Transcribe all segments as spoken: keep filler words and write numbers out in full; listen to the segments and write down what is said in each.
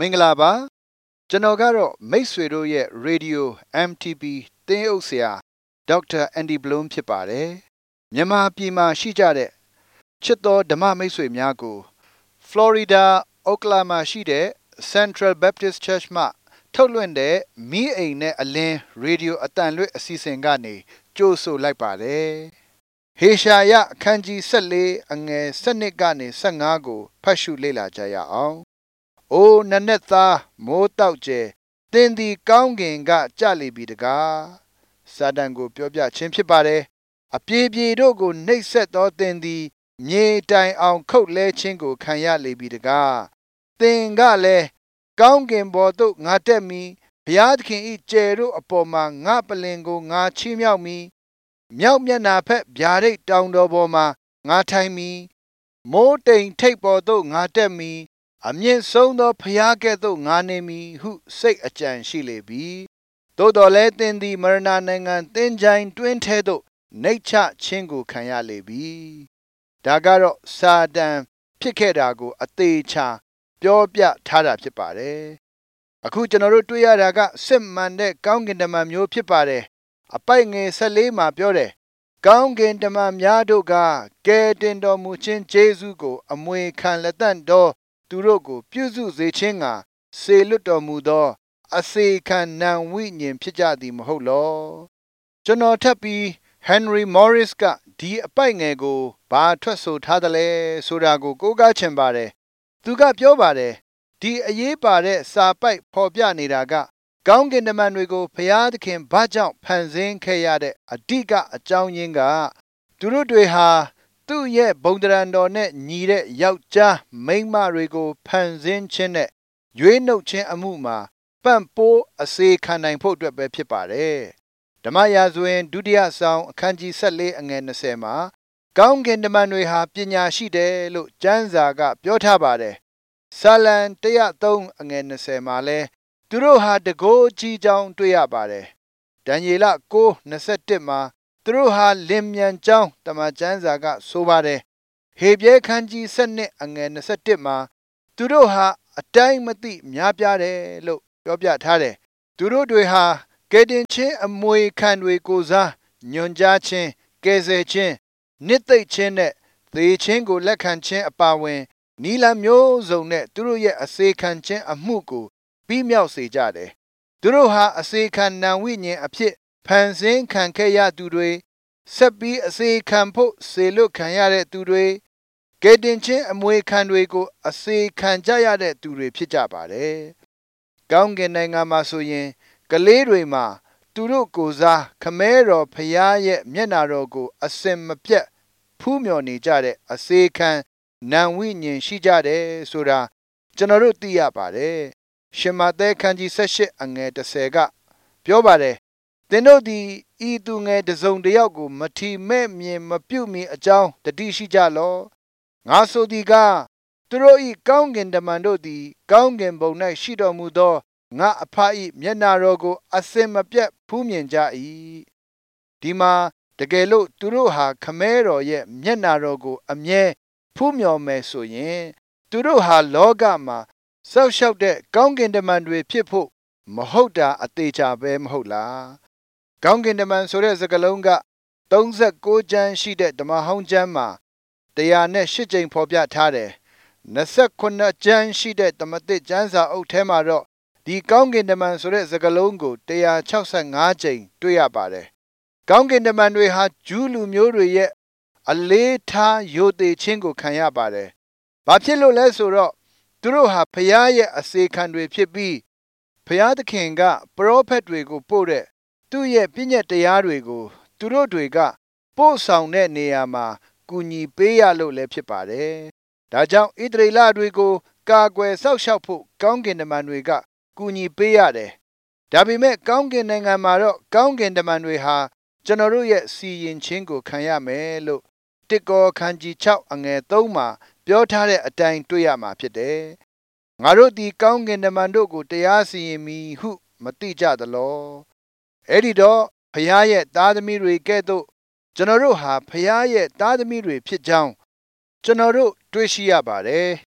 မင်္ဂလာပါကျွန်တော်ကတော့မိတ်ဆွေတို့ရဲ့ Radio အမ် တီ ပီ သင်းအုပ်ဆရာဒေါက်တာအန်ဒီဘလုံးဖြစ်ပါတယ်မြန်မာပြည်မှာရှိကြတဲ့ချစ်တော်ဓမ္မမိတ်ဆွေများကို Florida Oklahoma ရှိတဲ့ Central Baptist Church မှထုတ်လွှင့်တဲ့မီးအိမ်နဲ့အလင်း Radio အတန်လွှင့်အစီအစဉ်ကနေကြိုဆိုလိုက်ပါတယ်ဟေရှာယအခန်းကြီး၁၄အငယ်၁၂ကနေ၁၅ကိုဖတ်ရှုလေ့လာကြရအောင်။အိုနနက်သားမိုးတောက်ကျဲသင်သည်ကောင်းကင်ကကြလေပြီတကား။စာတန်ကိုပြောပြခြင်းဖြစ်ပါတယ်။အပြေပြေတို့ကိုနှိပ်စက်သောသင်သည်မြေတိုင်အောင်ခုတ်လဲခြင်းကိုခံရလေပြီတကား။သင်ကလည်းကောင်းကင်ဘော်သို့ငါတက်မီဘုရားသခင်၏ကျယ်တို့အပေါ်မှာငါပလင်ကိုငါချီးမြှောက်မီမြောက်မျက်နှာဖက်ဗျာဒိတ်တောင်တော်ပေါ်မှာငါထိုင်မီမိုးတိမ်ထိပ်ပေါ်သို့ငါတက်မီအမြင့်ဆုံးသောဘုရားကဲ့သို့ငါနေမီဟုစိတ်အကြံရှိလေပြီသို့တော်လည်းသင်သည်မရဏနိုင်ငံသင်္ချိုင်းတွင်းထဲသို့နှိပ်ချခြင်းကိုခံရလေပြီဒါကတော့စာတန်ဖြစ်ခဲ့တာကိုအသေးချာပြောပြထားတာဖြစ်ပါတယ်အခုကျွန်တော်တို့တွေ့ရတာကစစ်မှန်တဲ့ကောင်းကင်တမန်မျိုးဖြစ်ပါတယ်အပိုက်ငယ်၁၄မှာပြောတယ်ကောင်းကင်တမန်များတို့ကကယ်တင်တော်မူခြင်းယေရှုကိုအမွေခံလက်တန့်တော်သူတို့ကိုပြုစုစေခြင်းကစေလွတ်တော်မူသောအစေခံနံဝိညာဉ်ဖြစ်ကြသည်မဟုတ်လောကျွန်တော်ထပ်ပြီး Henry Morris ကဒီအပိုက်ငယ်ကိုဘာထွက်ဆိုထားသလဲဆိုတာကိုကိုးကားချင်ပါတယ်သူကပြောပါတယ်ဒီအရေးပါတဲ့စာပိုက်ဖော်ပြနေတာကကောင်းကင်တမန်တွေကိုဘုရားသခင်ဘာကြောင့်ဖန်ဆင်းခဲ့ရတဲ့အဓိကအကြောင်းရင်းကသူတို့တွေဟာသူ့ရဲ့ဘုံတရံတော်နဲ့ညီတဲ့ယောက်ျားမိန်းမတွေကိုဖန်ဆင်းခြင်းနဲ့ရွေးနှုတ်ခြင်းအမှုမှာပံ့ပိုးအစေခံနိုင်ဖို့အတွက်ပဲဖြစ်ပါတယ်ဓမ္မရာဇဝင်ဒုတိယဆောင်အခန်းကြီး၁၄အငယ်၂၀မှာကောင်းကင်တမန်တွေဟာပညာရှိတယ်လို့ကျမ်းစာကပြောထားပါတယ်ဆာလံ၁၀၃အငယ်၂၀မှာလဲသူတို့ဟာတကိုးကြီးကြောင်းတွေ့ရပါတယ်ဒံယေလ၉၂၁မှာသူတို့ဟာလင်မြန်ကြောင်းတမန်ကျမ်းစာကဆိုပါတယ်ဟေပြဲခန်းကြီး၁၂အငယ်၂၁မှာသူတို့ဟာအတိုင်းမသိများပြားတယ်လို့ပြောပြထားတယ်သူတို့တွေဟာကယ်တင်ခြင်းအမွေခံတွေကိုစားညွန်ကြားခြင်းကယ်ဆယ်ခြင်းနှစ်သိမ့်ခြင်းနဲ့သေခြင်းကိုလက်ခံခြင်းအပါအဝင်နီလမျိုးစုံနဲ့သူတို့ရဲ့အစေခံခြင်းအမှုကိုပြီးမြောက်စေကြတယ်သူတို့ဟာအစေခံနံဝိညာဉ်အဖြစ်ဖန်ဆင်းခံခဲ့ရသူတွေဆက်ပြီးအစေခံဖို့စေလွတ်ခံရတဲ့သူတွေကယ်တင်ခြင်းအမွေခံတွေကိုအစေခံကြရတဲ့သူတွေဖြစ်ကြပါတယ်ကောင်းကင်နိုင်ငံမှာဆိုရင်ကလေးတွေမှာသူတို့ကိုယ်စားခမဲတော်ဖျားရဲ့မျက်နာတော်ကိုအစင်မပြတ်ဖူးမြော်နေကြတဲ့အစေခံနံဝိညာဉ်ရှိကြတယ်ဆိုတာကျွန်တော်တို့သိရပါတယ်ရှင်မဿဲခန်းကြီး၁၈အငယ်၁၀ကပြောပါတယ်သင်တို့သည်ဤသူငယ်တစ်စုံတစ်ယောက်ကိုမထီမဲ့မြင်မပြုတ်မီအကြောင်းတတိရှိကြလောငါဆိုသည်ကသူတို့ဤကောင်းကင်တမန်တို့သည်ကောင်းကင်ဘုံ၌ရှိတော်မူသောငါအဖ၏မျက်နာတော်ကိုအစင်မပြတ်ဖူးမြင်ကြ၏ဒီမှာတကယ်လို့သူတို့ဟာခမဲတော်ရဲ့မျက်နာတော်ကိုအမြဲဖူးမြော်မယ်ဆိုရင်သူတို့ဟာလောကမှာစောက်ရှောက်တဲ့ကောင်းကင်တမန်တွေဖြစ်ဖို့မဟုတ်တာအသေးချာပဲမဟုတ်လားကောင်းကင်တမန်ဆိုတဲ့စကားလုံးက၃၉ကျမ်းရှိတဲ့ဓမ္မဟောင်းကျမ်းမှာ၁၀၈ကြိမ်ဖော်ပြထားတယ်၂၉ကျမ်းရှိတဲ့ဓမ္မသစ်ကျမ်းစာအုပ်ထဲမှာတော့ဒီကောင်းကင်တမန်ဆိုတဲ့စကားလုံးကို၁၆၅ကြိမ်တွေ့ရပါတယ်ကောင်းကင်တမန်တွေဟာဂျူးလူမျိုးတွေရဲ့အလေးထားယိုသေခြင်းကိုခံရပါတယ်ဘာဖြစ်လို့လဲဆိုတော့သူတို့ဟာဖျားရဲ့အစေခံတွေဖြစ်ပြီးဖျားသခင်ကပရောဖက်တွေကိုပို့တဲ့သူ့ရဲ့ပြည့်ညတ်တရားတွေကိုသူတို့တွေကပို့ဆောင်တဲ့နေရာမှာကူညီပေးရလို့လည်းဖြစ်ပါတယ်ဒါကြောင့်ဣသရေလတွေကိုကာကွယ်စောင့်ရှောက်ဖို့ကောင်းကင်တမန်တွေကကူညီပေးရတယ်ဒါပေမဲ့ကောင်းကင်နိုင်ငံမှာတော့ကောင်းကင်တမန်တွေဟာကျွန်တော်တို့ရဲ့စီရင်ခြင်းကိုခံရမယ်လို့တိကောခန်းကြီး၆အငယ်၃မှာပြောထားတဲ့အတိုင်းတွေ့ရမှာဖြစ်တယ်ငါတို့ဒီကောင်းကင်တမန်တို့ကိုတရားစီရင်မည်ဟုမသိကြသလောအဲ့ဒီတော့ဖျားရဲ့သားသမီးတွေကဲ့သို့ကျွန်တော်တို့ဟာဖျားရဲ့သားသမီးတွေဖြစ်ကြောင်းကျွန်တော်တို့တွေ့ရှိရပါတယ်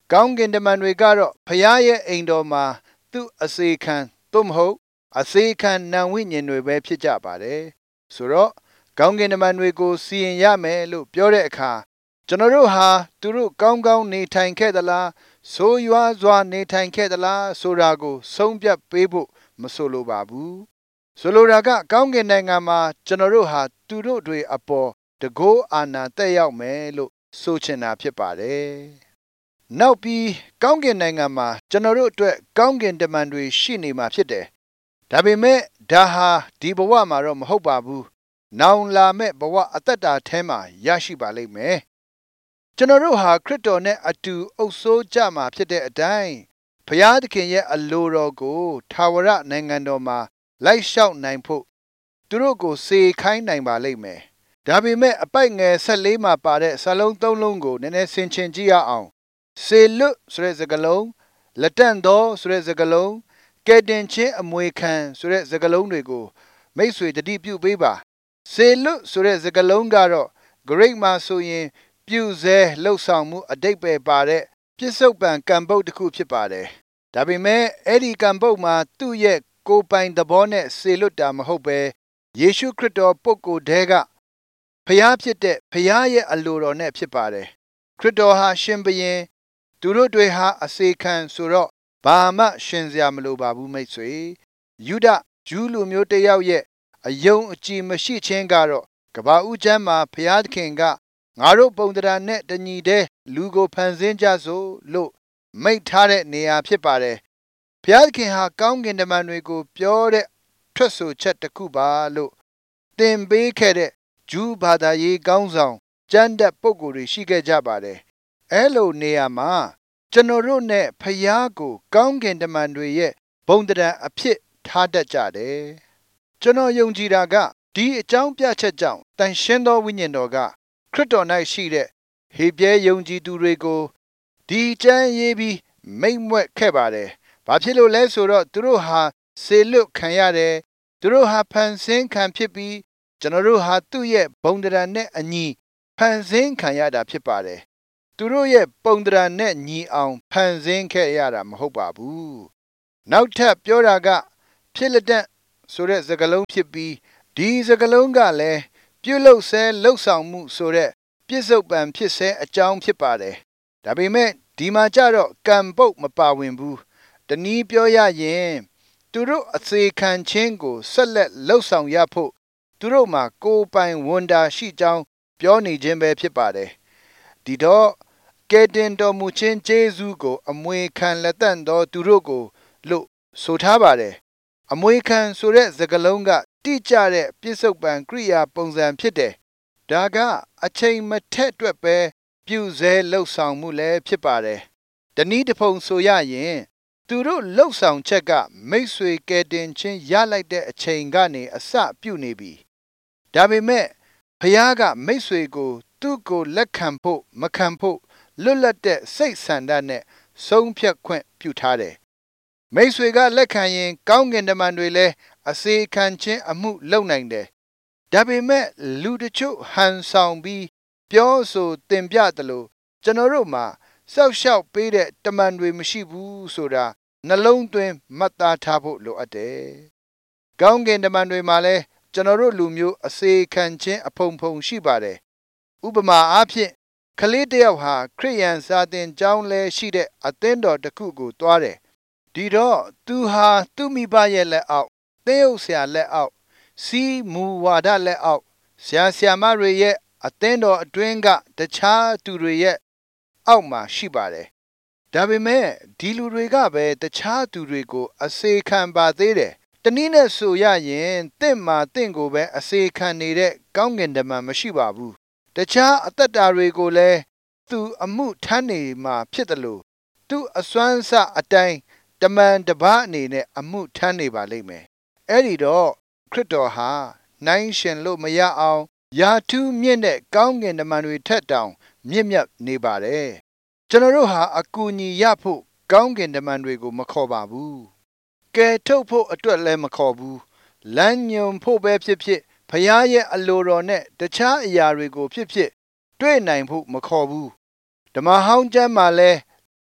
ကောင်းကင်တမန်တွေကတော့ဖျားရဲ့အိမ်တော်မှာသူ့အစေခံသို့မဟုတ်အစေခံနံဝိညာဉ်တွေပဲဖြစ်ကြပါတယ်ဆိုတော့ကောင်းကင်တမန်တွေကိုစီရင်ရမယ်လို့ပြောတဲ့အခါကျွန်တော်တို့ဟာသူတို့ကောင်းကောင်းနေထိုင်ခဲ့သလားဆိုးရွားစွာနေထိုင်ခဲ့သလားဆိုတာကိုဆုံးဖြတ်ပေးဖို့မဆိုလိုပါဘူးဆိုလိုတာကကောင်းကင်နိုင်ငံမှာကျွန်တော်တို့ဟာသူတို့တွေအပေါ်တကောအာဏာတက်ရောက်မယ်လို့ဆိုချင်တာဖြစ်ပါတယ်နောက်ပြီးကောင်းကင်နိုင်ငံမှာကျွန်တော်တို့အတွက်ကောင်းကင်တမန်တွေရှိနေမှာဖြစ်တယ်ဒါပေမဲ့ဒါဟာဒီဘဝမှာတော့မဟုတ်ပါဘူးနောင်လာမဲ့ဘဝအသက်တာထဲမှာရရှိပါလိမ့်မယ်ကျွန်တော်တို့ဟာခရစ်တော်နဲ့အတူအုပ်စိုးကြမှာဖြစ်တဲ့အတိုင်းဘုရားသခင်ရဲ့အလိုတော်ကိုထာဝရနိုင်ငံတော်မှာလိုက်လျှောက်နိုင်ဖို့သူတို့ကိုစေခိုင်းနိုင်ပါလိမ့်မယ်ဒါပေမဲ့အပိုက်ငယ်ဆက်လေးမှာပါတဲ့စာလုံးသုံးလုံးကိုနည်းနည်းဆင်ခြင်ကြည့်ရအောင်စေလွတ်ဆိုတဲ့စကားလုံးလက်တန့်သောဆိုတဲ့စကားလုံးကဲတင်ချင်းအမွေခံဆိုတဲ့စကားလုံးတွေကိုမိတ်ဆွေတတိပြုပေးပါစေလွတ်ဆိုတဲ့စကားလုံးကတော့ Greek မှာဆိုရင်ပြုစဲလှုပ်ဆောင်မှုအတိတ်ပဲပါတဲ့ပြစ္ဆုတ်ပံကံပုတ်တစ်ခုဖြစ်ပါတယ်ဒါပေမဲ့အဲ့ဒီကံပုတ်မှာသူ့ရဲ့ကိုယ်ပိုင်သဘောနဲ့စေလွတ်တာမဟုတ်ပဲယေရှုခရစ်တော်ပုဂ္ဂိုလ်တည်းကဖျားဖြစ်တဲ့ဖျားရဲ့အလိုတော်နဲ့ဖြစ်ပါတယ်ခရစ်တော်ဟာရှင်ဘုရင်သူတို့တွေဟာအစေခံဆိုတော့ဘာမှရှင်စရာမလိုပါဘူးမိတ်ဆွေယူဒဂျူးလူမျိုးတယောက်ရဲ့အယုံအကြည်မရှိခြင်းကတော့ကဘာဦးကျမ်းမှာဘုရားသခင်ကငါတို့ပုံတရားနဲ့တညီတည်းလူကိုဖန်ဆင်းကြစို့လို့မိန့်ထားတဲ့နေရာဖြစ်ပါတယ်ဘုရားသခင်ဟာကောင်းကင်တမန်တွေကိုပြောတဲ့ထွက်ဆိုချက်တစ်ခုပါလို့သင်ပေးခဲ့တဲ့ဂျူးဘာသာရေးကောင်းဆောင်ကျမ်းတတ်ပုဂ္ဂိုလ်တွေရှိခဲ့ကြပါတယ်အဲလိုနေရာမှာကျွန်တော်တို့နဲ့ဖျားကိုကောင်းကင်တမန်တွေရဲ့ဘုံတရားအဖြစ်ထားတတ်ကြတယ်ကျွန်တော်ယုံကြည်တာကဒီအကြောင်းပြချက်ကြောင့်တန်ရှင်းသောဝိညာဉ်တော်ကခရစ်တော်၌ရှိတဲ့ဟေပြဲယုံကြည်သူတွေကိုဒီကျမ်းရေးပြီးမိန့်မြွက်ခဲ့ပါတယ်ဘာဖြစ်လို့လဲဆိုတော့သူတို့ဟာစေလွတ်ခံရတယ်သူတို့ဟာဖန်ဆင်းခံဖြစ်ပြီးကျွန်တော်တို့ဟာသူ့ရဲ့ဘုံတရားနဲ့အညီဖန်ဆင်းခံရတာဖြစ်ပါတယ်သူတို့ရဲ့ပုံတရားနဲ့ညီအောင်ဖန်ဆင်းခဲ့ရတာမဟုတ်ပါဘူးနောက်ထပ်ပြောတာကဖြစ်လက်တဲ့ဆိုတဲ့စကားလုံးဖြစ်ပြီးဒီစကားလုံးကလည်းပြုလုပ်ဆဲလှုပ်ဆောင်မှုဆိုတဲ့ပြစ္ဆုတ်ပံဖြစ်ဆဲအကြောင်းဖြစ်ပါတယ်ဒါပေမဲ့ဒီမှာကြတော့ကံပုတ်မပါဝင်ဘူးတနည်းပြောရရင်သူတို့အစေခံခြင်းကိုဆက်လက်လှုပ်ဆောင်ရဖို့သူတို့မှာကိုယ်ပိုင်ဝန်တာရှိကြောင်းပြောနေခြင်းပဲဖြစ်ပါတယ်ဒီတော့ကဲတင်တော်မူခြင်းဂျေဇုကိုအမွေခံလက်တန့်သောသူတို့ကိုလို့ဆိုထားပါတယ်အမွေခံဆိုတဲ့စကားလုံးကတိကျတဲ့ပြစ္ဆုတ်ပံကရိယာပုံစံဖြစ်တယ်ဒါကအချိန်မထက်အတွက်ပဲပြုစဲလှုပ်ဆောင်မှုလည်းဖြစ်ပါတယ်တနည်းတစ်ဖုံဆိုရရင်သူတို့လှုပ်ဆောင်ချက်ကမိတ်ဆွေကဲတင်ချင်းရလိုက်တဲ့အချိန်ကနေအစပြုနေပြီဒါပေမဲ့ဖခင်ကမိတ်ဆွေကိုသူ့ကိုလက်ခံဖို့မခံဖို့လွတ်လပ်တဲ့စိတ်ဆန္ဒနဲ့ဆုံးဖြတ်ခွင့်ပြုထားတယ်မိတ်ဆွေကလက်ခံရင်ကောင်းကင်တမန်တွေလည်းအစေခံခြင်းအမှုလုပ်နိုင်တယ်ဒါပေမဲ့လူတချို့ဟန်ဆောင်ပြီးပြောဆိုတင်ပြတယ်လို့ကျွန်တော်တို့မှာစောက်ရှောက်ပေးတဲ့တမန်တွေမရှိဘူးဆိုတာနှလုံးသွင်းမှတ်သားထားဖို့လိုအပ်တယ်ကောင်းကင်တမန်တွေမှာလည်းကျွန်တော်တို့လူမျိုးအစေခံခြင်းအဖုံဖုံရှိပါတယ်ဥပမာအားဖြင့်ကလေးတယောက်ဟာခရိယန်စာသင်ကျောင်းလဲရှိတဲ့အသင်းတော်တစ်ခုကိုတွားတယ်ဒီတော့သူဟာသူ့မိဘရဲ့လက်အောက်သင်းအုပ်ဆရာလက်အောက်စီးမူဝါဒလက်အောက်ဆရာဆရာမတွေရဲ့အသင်းတော်အတွင်းကတခြားသူတွေရဲ့အောက်မှာရှိပါတယ်ဒါပေမဲ့ဒီလူတွေကပဲတခြားသူတွေကိုအစေခံပါသေးတယ်တနည်းနဲ့ဆိုရရင်တင့်မှာတင့်ကိုပဲအစေခံနေတဲ့ကောင်းကင်တမန်မရှိပါဘူးတခြားအသက်တာတွေကိုလည်းသူအမှုထမ်းနေမှာဖြစ်တယ်လို့သူအစွမ်းစအတိုင်းတမန်တပါးအနေနဲ့အမှုထမ်းနေပါလိမ့်မယ်အဲ့ဒီတော့ခရစ်တော်ဟာနိုင်ရှင်လို့မရအောင်ယာထူးမြင့်တဲ့ကောင်းကင်တမန်တွေထက်တောင်မြင့်မြတ်နေပါတယ်ကျွန်တော်တို့ဟာအကူအညီရဖို့ကောင်းကင်တမန်တွေကိုမခေါ်ပါဘူးကဲထုတ်ဖို့အတွက်လည်းမခေါ်ဘူးလမ်းညွန်ဖို့ပဲဖြစ်ဖြစ်ဖခင်ရဲ့အလိုတော်နဲ့တခြားအရာတွေကိုဖြစ်ဖြစ်တွေ့နိုင်ဖို့မခေါ်ဘူးဓမ္မဟောင်းကျမ်းမှာလဲ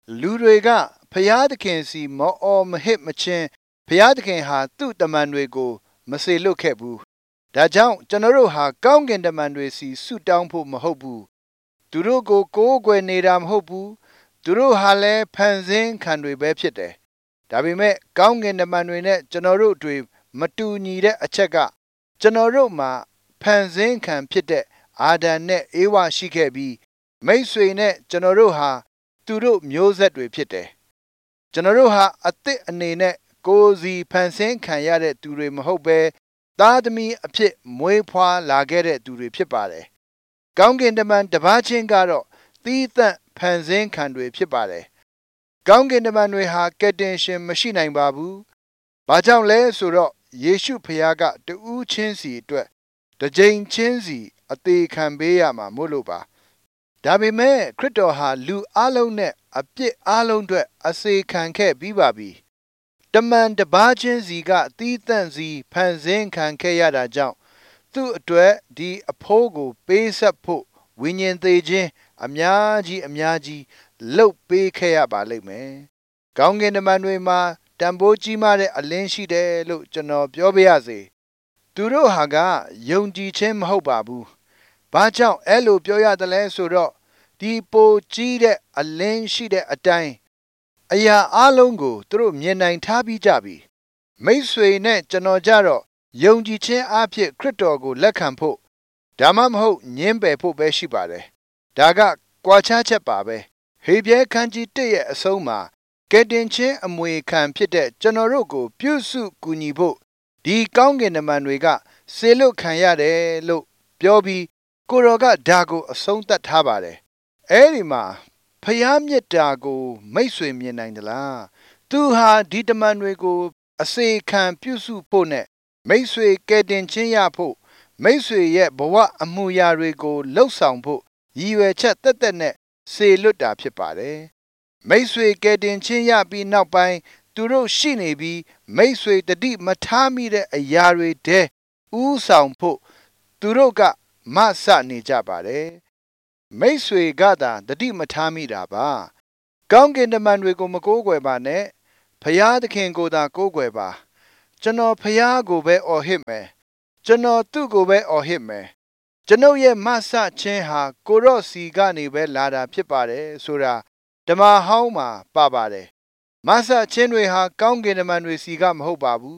လူတွေကဖျားသခင်စီမအော်မဟစ်မချင်းဖျားသခင်ဟာသူ့တမန်တွေကိုမစေလွတ်ခဲ့ဘူးဒါကြောင့်ကျွန်တော်တို့ဟာကောင်းကင်တမန်တွေစီဆုတောင်းဖို့မဟုတ်ဘူးသူတို့ကိုကိုးကွယ်နေတာမဟုတ်ဘူးသူတို့ဟာလည်းဖန်ဆင်းခံတွေပဲဖြစ်တယ်ဒါပေမဲ့ကောင်းကင်တမန်တွေနဲ့ကျွန်တော်တို့တွေမတူညီတဲ့အချက်ကကျွန်တော်တို့မှာဖန်ဆင်းခံဖြစ်တဲ့အာဒံနဲ့အေဝါရှိခဲ့ပြီးမိတ်ဆွေနဲ့ကျွန်တော်တို့ဟာသူတို့မျိုးဆက်တွေဖြစ်တယ်ကျွန်တော်တို့ဟာအသစ်အနေနဲ့ကိုယ်စီဖန်ဆင်းခံရတဲ့သူတွေမဟုတ်ပဲသားသမီးအဖြစ်မွေးဖွားလာခဲ့တဲ့သူတွေဖြစ်ပါတယ်ကောင်းကင်တမန်တစ်ပါးချင်းကတော့သီးသန့်ဖန်ဆင်းခံတွေဖြစ်ပါတယ်ကောင်းကင်တမန်တွေဟာကယ်တင်ရှင်မရှိနိုင်ပါဘူးဘာကြောင့်လဲဆိုတော့ယေရှုဖခင်ကတူးချင်းစီအတွက်တစ်ကြိမ်ချင်းစီအသေးခံပေးရမှာမို့လို့ပါဒါပေမဲ့ခရစ်တော်ဟာလူအလုံးနဲ့အပြစ်အလုံးအတွက်အစေခံခဲ့ပြီးပါပြီတမန်တစ်ပါးချင်းစီကသီးသန့်စီဖန်ဆင်းခံခဲ့ရတာကြောင့်သူ့အတွက်ဒီအဖိုးကိုပေးဆက်ဖို့ဝိညာဉ်သေးခြင်းအများကြီးအများကြီးလှုပ်ပေးခဲ့ရပါလိမ့်မယ်။ကောင်းကင်တမန်တွေမှာတန်ဖိုးကြီးမားတဲ့အလင်းရှိတယ်လို့ကျွန်တော်ပြောပြရစေ။သူတို့ဟာကယုံကြည်ခြင်းမဟုတ်ပါဘူး။ဘာကြောင့်အဲ့လိုပြောရတယ်လဲဆိုတော့ဒီပိုကြီးတဲ့အလင်းရှိတဲ့အတိုင်းအရာအလုံးကိုသူတို့မြင်နိုင်ထားပြီးကြပြီ။မိတ်ဆွေနဲ့ကျွန်တော်ကြတော့ယုံကြည်ခြင်းအဖြစ်ခရစ်တော်ကိုလက်ခံဖို့ဒါမှမဟုတ်ညှင်းပယ်ဖို့ပဲရှိပါတယ်။ဒါကကွာခြားချက်ပါပဲ။ဟေပြဲခန်းကြီးတစ်ရဲ့အဆုံးမှာကယ်တင်ခြင်းအမွေခံဖြစ်တဲ့ကျွန်တော်တို့ကိုပြုစုကူညီဖို့ဒီကောင်းကင်တမန်တွေကစေလွတ်ခံရတယ်လို့ပြောပြီးကိုတော်ကဒါကိုအဆုံးသတ်ထားပါတယ်။အဲဒီမှာဖျားမြစ်တာကိုမိတ်ဆွေမြင်နိုင်သလား။သူဟာဒီတမန်တွေကိုအစေခံပြုစုဖို့နဲ့မိတ်ဆွေကယ်တင်ခြင်းရဖို့မိတ်ဆွေရဲ့ဘဝအမှုရာတွေကိုလှုပ်ဆောင်ဖို့ရည်ရွယ်ချက်တက်တက်နဲ့စေလွတ်တာဖြစ်ပါတယ်မိတ်ဆွေကယ်တင်ခြင်းရပြီးနောက်ပိုင်းသူတို့ရှိနေပြီးမိတ်ဆွေတတိမထားမိတဲ့အရာတွေတဲဥဆောင်ဖို့သူတို့ကမဆနေကြပါတယ်မိတ်ဆွေကသာတတိမထားမိတာပါကောင်းကင်တမန်တွေကိုမကိုးကွယ်ပါနဲ့ဖျားသခင်ကိုသာကိုးကွယ်ပါကျွန်တော်ဖျားကိုပဲအော်ဟစ်မယ်ကျွန်တော်သူ့ကိုပဲအော်ဟစ်မယ်ကျွန်ုပ်ရဲ့မဆချင်းဟာကိုရော့စီကနေပဲလာတာဖြစ်ပါတယ်ဆိုတာဓမ္မဟောင်းမှာပါပါတယ်မဆချင်းတွေဟာကောင်းကင်တမန်တွေစီကမဟုတ်ပါဘူး